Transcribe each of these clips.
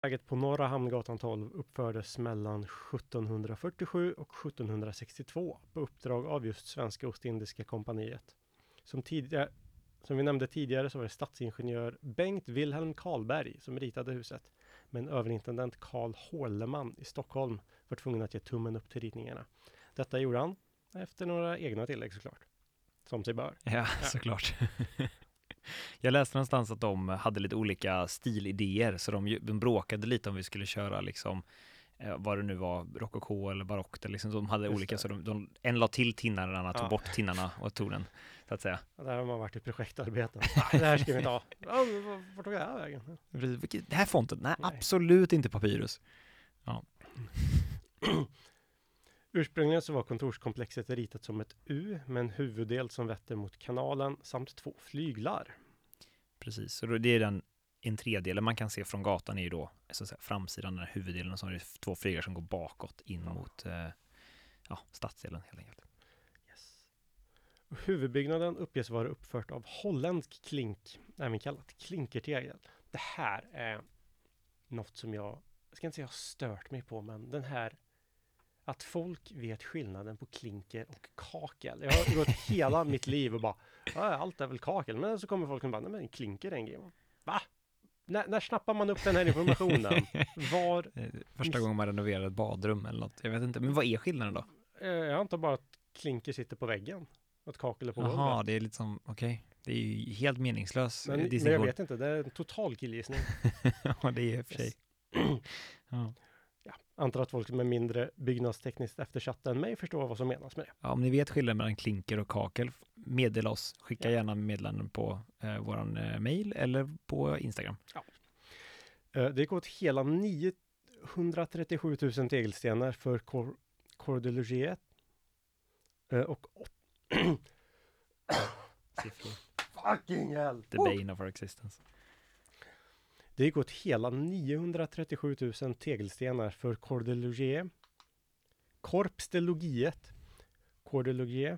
Läget på Norra Hamngatan 12 uppfördes mellan 1747 och 1762 på uppdrag av just Svenska Ostindiska kompaniet. Som vi nämnde tidigare så var det stadsingenjör Bengt Wilhelm Karlberg som ritade huset. Men överintendent Carl Hårleman i Stockholm var tvungen att ge tummen upp till ritningarna. Detta gjorde han efter några egna tillägg såklart. Som sig bör. Ja, såklart. Jag läste någonstans att de hade lite olika stilidéer, så de bråkade lite om vi skulle köra liksom vad det nu var, rokoko eller barockt, liksom, de hade Just olika, det. så en la till tinnar, den andra tog bort tinnarna och tonen, så att säga. Ja, där har man varit i projektarbeten. Det här ska vi inte ha. Ja, vart tog det här vägen? Det här fonten? Nej, Nej. absolut inte papyrus. Ursprungligen så var kontorskomplexet ritat som ett U med en huvuddel som vetter mot kanalen samt 2 flyglar. Precis, så det är den entrédelen man kan se från gatan är ju då så att säga, framsidan, den här huvuddelen, som är 2 flyglar som går bakåt in mot stadsdelen helt enkelt. Yes. Och huvudbyggnaden uppges vara uppfört av holländsk klink, även kallat klinkertegel. Det här är något som jag ska inte säga har stört mig på, men den här att folk vet skillnaden på klinker och kakel. Jag har gått hela mitt liv och bara, allt är väl kakel. Men så kommer folk och bara, nej men klinker är en grej. Va? När snappar man upp den här informationen? Första gången man renoverar ett badrum eller något. Jag vet inte, men vad är skillnaden då? Jag antar bara att klinker sitter på väggen. Att kakel är på golvet. Jaha, det är lite som, okej. Det är ju helt meningslös. Men jag vet inte, det är en total killgissning. Ja, det är för sig. Ja. Ja, antar att folk som är mindre byggnadstekniskt eftersatta än mig förstår vad som menas med det. Ja, om ni vet skillnaden mellan klinker och kakel, meddela oss. Skicka gärna meddelanden på våran mail eller på Instagram. Ja. Det går åt hela 937 000 tegelstenar för Cordelugiet. Och Siffror. fucking hell! The bane of our existence. Det gick åt hela 937 000 tegelstenar för Cordelugiet. Corps de Logiet. Cordelugiet.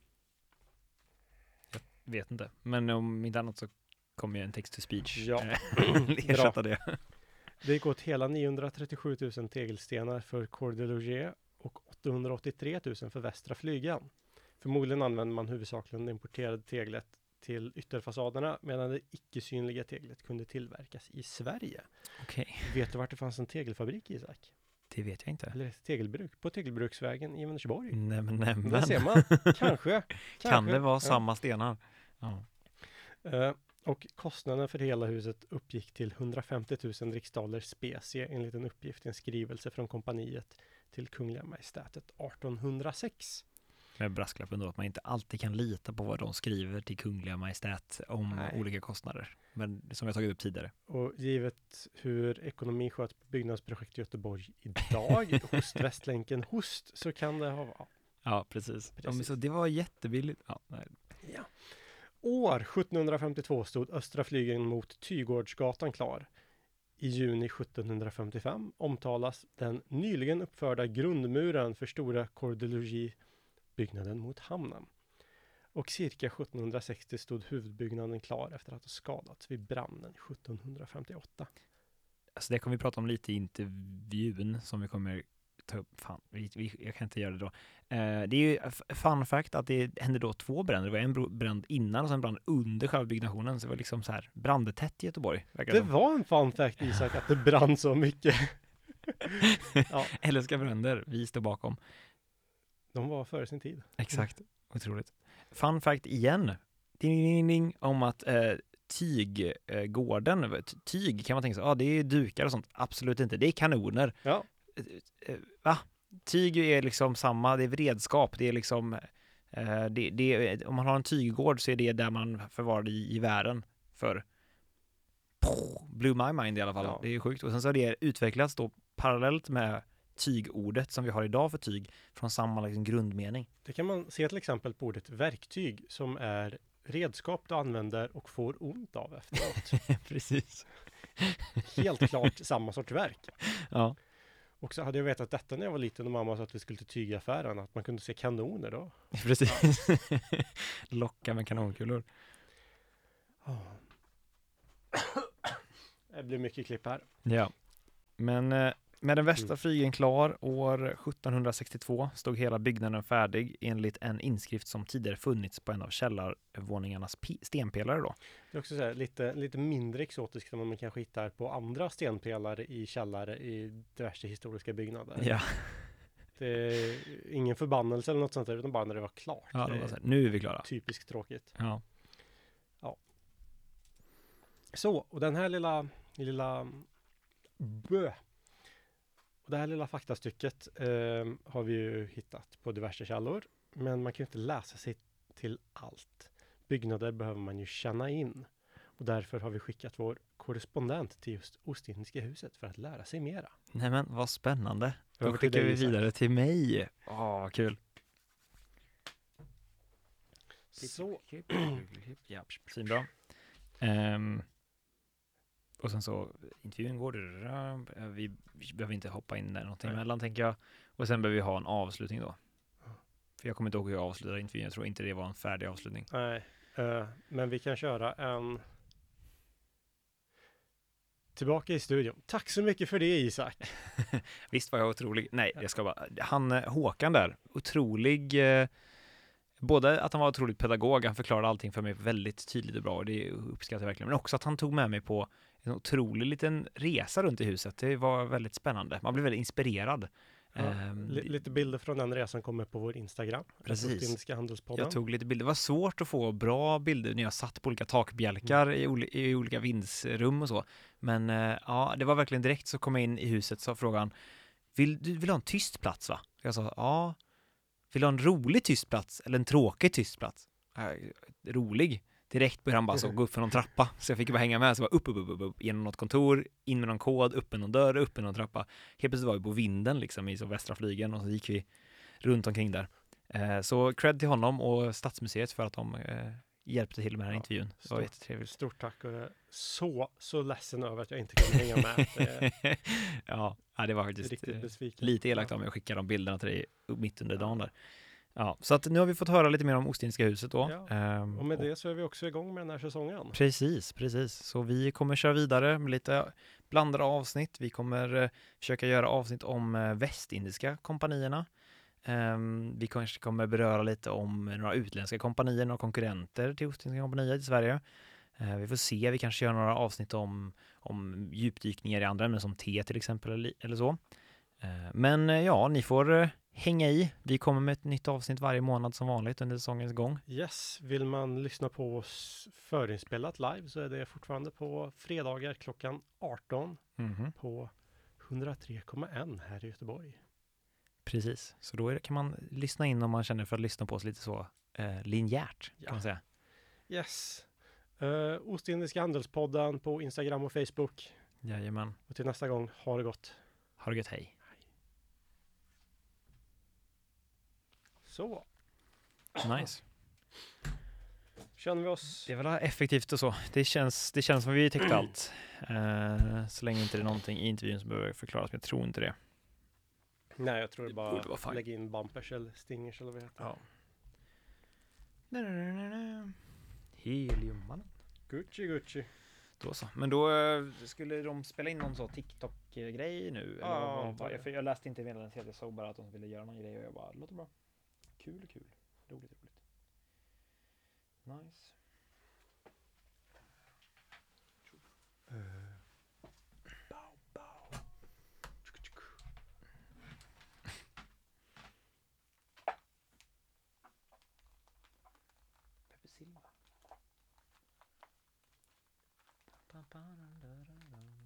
Jag vet inte. Men om inte annat så kommer ju en text-to-speech Ja. ersätta det. Det gick åt hela 937 000 tegelstenar för Cordelugiet och 883 000 för västra flygeln. Förmodligen använder man huvudsakligen det importerade teglet till ytterfasaderna, medan det icke-synliga teglet kunde tillverkas i Sverige. Okej. Vet du vart det fanns en tegelfabrik, Isak? Det vet jag inte. Eller ett tegelbruk? På Tegelbruksvägen i Vänersborg. Nej. Där ser man. Kanske. Kan det vara samma stenar? Ja. Och kostnaden för hela huset uppgick till 150 000 riksdaler specie enligt en uppgift i en skrivelse från kompaniet till Kungliga Majestätet 1806. Med brasklappen då att man inte alltid kan lita på vad de skriver till Kungliga Majestät om olika kostnader. Men som jag tagit upp tidigare. Och givet hur ekonomin sköts på byggnadsprojekt i Göteborg idag, Västlänken Host, så kan det ha... Ja, precis. Så det var jättebilligt. Ja. År 1752 stod östra flygeln mot Tygårdsgatan klar. I juni 1755 omtalas den nyligen uppförda grundmuren för stora Cordelugie-byggnaden mot hamnen. Och cirka 1760 stod huvudbyggnaden klar efter att ha skadats vid branden 1758. Alltså det kommer vi prata om lite i intervjun som vi kommer ta upp. Fan, jag kan inte göra det då. Det är ju fun fact att det hände då 2 bränder. Det var en brand innan och sen brand under själva byggnationen. Så det var liksom så här brandetätt i Göteborg. Det var en fun fact, Isak, att det brann så mycket. Ja. Älskar bränder, vi står bakom. De var före sin tid. Exakt, otroligt. Fun fact igen. Ding, om att tyggården, tyg kan man tänka sig, det är dukar och sånt. Absolut inte, det är kanoner. Ja. Va? Tyg är liksom samma, det är redskap, det är liksom om man har en tyggård så är det där man förvarade i gevären för blew my mind i alla fall. Ja. Det är sjukt. Och sen så har det utvecklats då parallellt med tygordet som vi har idag för tyg från samma liksom grundmening. Det kan man se till exempel på ordet verktyg som är redskap du använder och får ont av efteråt. Precis. Helt klart samma sorts verk. Ja. Och så hade jag vetat detta när jag var liten och mamma sa att vi skulle till tygaffären, att man kunde se kanoner då. Precis. Locka med kanonkulor. Det blir mycket klipp här. Ja. Men med den värsta flygen klar år 1762 stod hela byggnaden färdig enligt en inskrift som tidigare funnits på en av källarvåningarnas stenpelare då. Det är också så här, lite mindre exotiskt än vad man kanske hittar på andra stenpelare i källare i diverse historiska byggnader. Ja, Det är ingen förbannelse eller något sånt där, utan bara när det var klart. ja Det var så är här, nu är vi klara. typiskt tråkigt. Ja. Så, och den här lilla och det här lilla faktastycket har vi ju hittat på diverse källor. Men man kan ju inte läsa sig till allt. Byggnader behöver man ju känna in. Och därför har vi skickat vår korrespondent till just Ostindiska huset för att lära sig mera. Nej men vad spännande. Då Över till skickar dig, vi Isak. vidare till mig. Åh, kul. Så, Ja, svinbra. Och sen så intervjun går det. Vi behöver inte hoppa in där någonting emellan tänker jag. Och sen behöver vi ha en avslutning då. För jag kommer inte ihåg hur jag avslutade intervjun. Jag tror inte det var en färdig avslutning. nej. Men vi kan köra en tillbaka i studion. Tack så mycket för det, Isak. Visst var jag otrolig. Nej, jag ska bara. Håkan där. Otrolig. Både att han var otroligt pedagog. Han förklarade allting för mig väldigt tydligt och bra. Och det uppskattar jag verkligen. Men också att han tog med mig på en otrolig liten resa runt i huset. Det var väldigt spännande. Man blev väldigt inspirerad. Ja, lite bilder från den resan kommer på vår Instagram. Precis. Ostindiska handelspodden. Jag tog lite bilder. Det var svårt att få bra bilder när jag satt på olika takbjälkar i olika vindsrum och så. Men ja, det var verkligen direkt så kom jag in i huset så frågan, vill du ha en tyst plats va? Jag sa, ja. Vill du ha en rolig tyst plats eller en tråkig tyst plats? Rolig. Direkt började han bara så gå upp för någon trappa. Så jag fick bara hänga med. Så var upp, genom något kontor, in med någon kod, upp med någon dörr, upp med någon trappa. Helt plötsligt var vi på vinden liksom i så västra flygen och så gick vi runt omkring där. Så cred till honom och Stadsmuseet för att de hjälpte till med den här intervjun. Det var jättetrevligt. Stort tack och jag är så ledsen över att jag inte kunde hänga med. Ja, det var faktiskt Riktigt besviken. lite elakt av mig att skicka de bilderna till dig mitt under dagen där. Ja, så att nu har vi fått höra lite mer om Ostindiska huset då. Ja. Och med det så är vi också igång med den här säsongen. Precis. Så vi kommer köra vidare med lite blandade avsnitt. Vi kommer försöka göra avsnitt om västindiska kompanierna. Vi kanske kommer beröra lite om några utländska kompanier, några konkurrenter till Ostindiska kompaniet i Sverige. Vi får se, vi kanske gör några avsnitt om djupdykningar i andra ämnen som te till exempel eller så. Men ja, ni får hänga i. Vi kommer med ett nytt avsnitt varje månad som vanligt under säsongens gång. Yes, vill man lyssna på oss förinspelat live så är det fortfarande på fredagar klockan 18 på 103,1 här i Göteborg. Precis, så då kan man lyssna in om man känner för att lyssna på oss lite så linjärt kan man säga. Yes. Ostindiska handelspodden på Instagram och Facebook. Jajamän. Och till nästa gång, ha det gott. Ha det gött, hej. Så. Nice. Känner vi oss... Det är väl effektivt och så. Det känns som vi täckt allt. Så länge inte det är någonting i intervjun som behöver förklaras, men jag tror inte det. Nej, jag tror det borde vara bara fine. lägga in bumpers eller stingers eller vad det heter. Ja. Heliummannen. Gucci. Då så. Men då skulle de spela in någon så TikTok-grej nu? Ja, Eller jag läste inte meddelandet, jag såg bara att de ville göra någon grej och jag bara, det låter bra. Kul. Roligt. Nice. Peppe Silva.